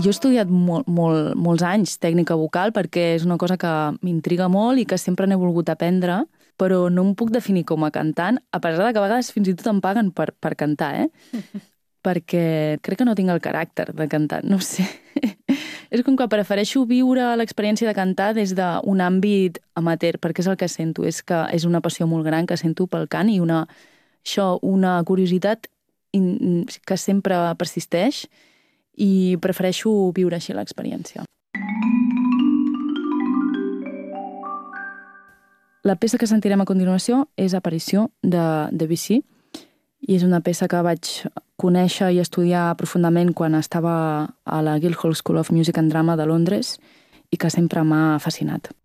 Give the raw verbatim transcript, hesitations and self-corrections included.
Jo he estudiat molt, molt, molts anys tècnica vocal perquè és una cosa que m'intriga molt i que sempre n'he volgut aprendre, però no em puc definir com a cantant, a pesar de que a vegades fins i tot em paguen per, per cantar, eh? Perquè crec que no tinc el caràcter de cantant, no ho sé. És com que prefereixo viure l'experiència de cantar des d'un àmbit amateur, perquè és el que sento, és que és una passió molt gran que sento pel cant i una, això, una curiositat in, que sempre persisteix i prefereixo viure així l'experiència. La peça que sentirem a continuació és Aparició de Debussy i és una peça que vaig conèixer i estudiar profundament quan estava a la Guildhall School of Music and Drama de Londres i que sempre m'ha fascinat.